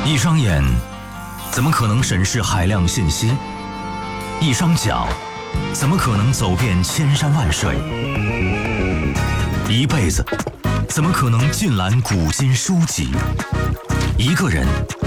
一双眼怎么可能审视海量信息？一双脚怎么可能走遍千山万水？一辈子怎么可能尽览古今书籍？一个人